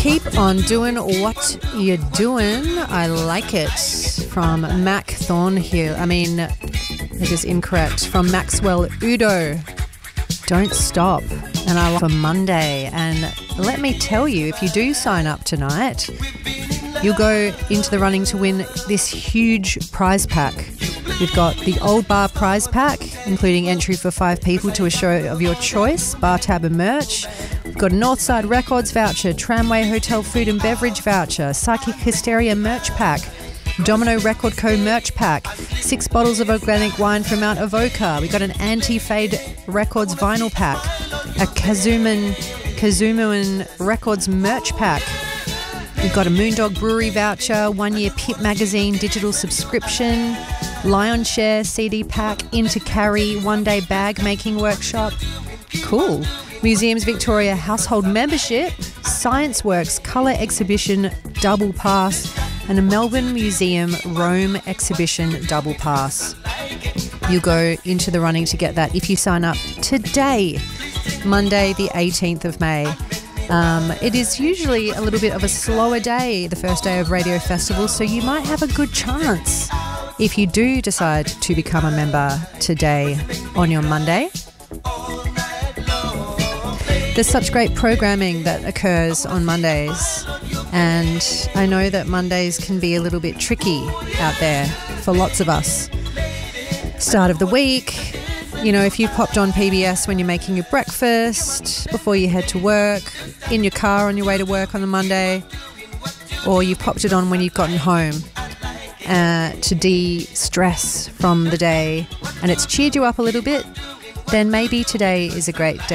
Keep on doing what you're doing. I like it. From Mac Thornhill. It is incorrect. From Maxwell Udo. Don't stop. And I love for Monday. And let me tell you, if you do sign up tonight, you'll go into the running to win this huge prize pack. We've got the Old Bar prize pack, including entry for 5 people to a show of your choice, bar, tab and merch. We've got a Northside Records voucher, Tramway Hotel food and beverage voucher, Psychic Hysteria merch pack, Domino Record Co. merch pack, 6 bottles of organic wine from Mount Avoca. We've got an Anti-Fade Records vinyl pack, a Kazuman Records merch pack. We've got a Moondog Brewery voucher, 1-year Pit Magazine digital subscription, Lion Share CD pack, Into Carry 1-day bag making workshop. Cool. Museums Victoria household membership, Science Works colour exhibition double pass, and a Melbourne Museum Rome exhibition double pass. You go into the running to get that if you sign up today, Monday the 18th of May. It is usually a little bit of a slower day, the first day of Radio Festival, so you might have a good chance if you do decide to become a member today on your Monday. There's such great programming that occurs on Mondays, and I know that Mondays can be a little bit tricky out there for lots of us. Start of the week, if you popped on PBS when you're making your breakfast, before you head to work, in your car on your way to work on a Monday, or you popped it on when you've gotten home to de-stress from the day, and it's cheered you up a little bit, then maybe today is a great day